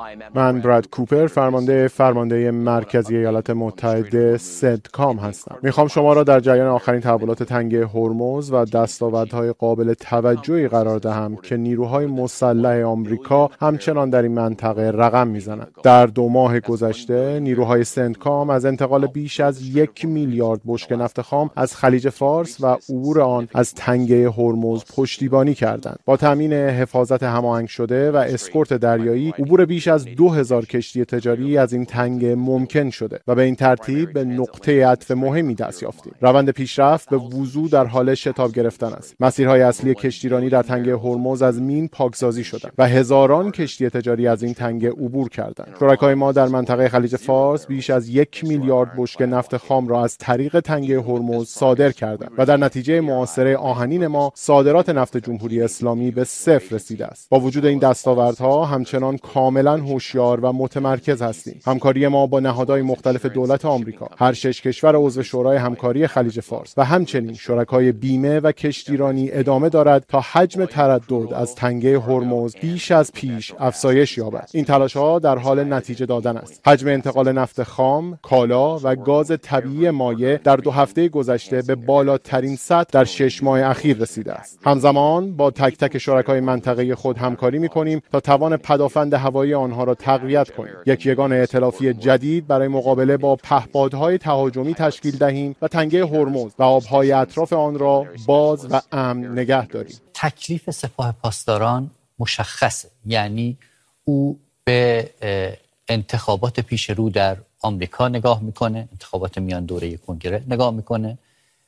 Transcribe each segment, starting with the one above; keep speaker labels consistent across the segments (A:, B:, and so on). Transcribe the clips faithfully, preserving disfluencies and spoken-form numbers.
A: من براد کوپر، فرمانده فرمانده مرکزی ایالات متحده سدکام هستم. میخوام شما را در جریان آخرین تحولات تنگه هرمز و دستاوردهای قابل توجهی قرار دهم که نیروهای مسلح آمریکا همچنان در این منطقه رقم میزنند. در دو ماه گذشته نیروهای سدکام از انتقال بیش از یک میلیارد بشکه نفت خام از خلیج فارس و عبور آن از تنگه هرمز پشتیبانی کردند. با تامین حفاظت هماهنگ شده و اسکورت دریایی، عبور بیش از دو هزار کشتی تجاری از این تنگه ممکن شده و به این ترتیب به نقطه عطف مهمی دست یافتیم. روند پیشرفت به وضوح در حال شتاب گرفتن است. مسیرهای اصلی کشتیرانی در تنگه هرمز از مین پاکسازی شدند و هزاران کشتی تجاری از این تنگه عبور کردند. شرکای ما در منطقه خلیج فارس بیش از یک میلیارد بشکه نفت خام را از طریق تنگه هرمز صادر کردند و در نتیجه معاصره آهنین ما صادرات نفت جمهوری اسلامی به صفر رسیده است. با وجود این دستاوردها همچنان کاملا هوشیار و متمرکز هستیم. همکاری ما با نهادهای مختلف دولت آمریکا، هر شش کشور عضو شورای همکاری خلیج فارس و همچنین شرکای بیمه و کشتیرانی ادامه دارد تا حجم تردد از تنگه هرمز بیش از پیش افزایش یابد. این تلاش‌ها در حال نتیجه دادن است. حجم انتقال نفت خام، کالا و گاز طبیعی مایع در دو هفته گذشته به بالاترین سطح در شش ماه اخیر رسیده است. همزمان با تک تک شرکای منطقه خود همکاری می‌کنیم تا توان پدافند هوایی آنها را تقویت کنیم. یک یگان ائتلافی جدید برای مقابله با پهپادهای تهاجمی تشکیل دهیم و تنگه هرمز و آب‌های اطراف آن را باز و امن نگه داریم.
B: تکلیف سپاه پاسداران مشخصه، یعنی او به انتخابات پیش رو در آمریکا نگاه میکنه، انتخابات میان دوره کنگره نگاه میکنه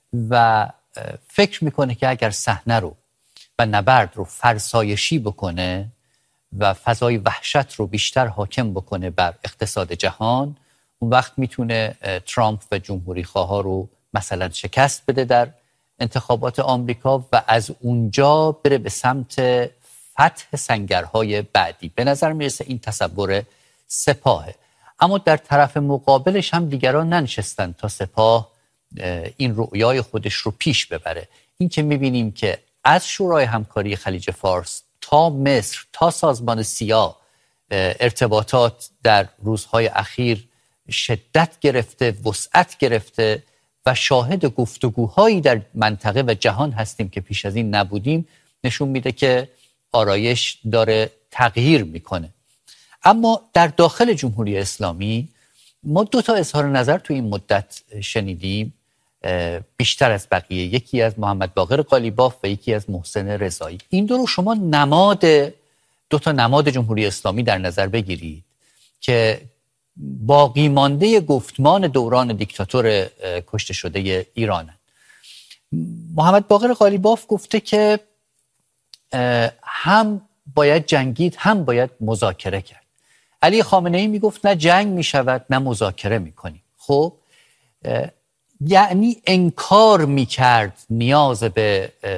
B: و فکر میکنه که اگر صحنه رو و نبرد رو فرسایشی بکنه و فضای وحشت رو بیشتر حاکم بکنه بر اقتصاد جهان، اون وقت میتونه ترامپ و جمهوری خواه رو مثلا شکست بده در انتخابات آمریکا و از اونجا بره به سمت فتح سنگرهای بعدی. به نظر میرسه این تصور سپاهه. اما در طرف مقابلش هم دیگران ننشستن تا سپاه این رؤیای خودش رو پیش ببره. این که میبینیم که از شورای همکاری خلیج فارس تا مصر تا سازمان سیا ارتباطات در روزهای اخیر شدت گرفته، وسعت گرفته و شاهد گفتگوهایی در منطقه و جهان هستیم که پیش از این نبودیم، نشون میده که آرایش داره تغییر میکنه. اما در داخل جمهوری اسلامی ما دو تا اظهار نظر تو این مدت شنیدیم بیشتر از بقیه، یکی از محمد باقر قالیباف و یکی از محسن رضایی. این دو رو شما نماد دو تا نماد جمهوری اسلامی در نظر بگیرید که باقی مانده گفتمان دوران دیکتاتور کشته شده ایرانن. محمد باقر قالیباف گفته که هم باید جنگید هم باید مذاکره کرد. علی خامنه ای میگفت نه جنگ میشود نه مذاکره میکنیم. خب یعنی انکار میکرد نیاز به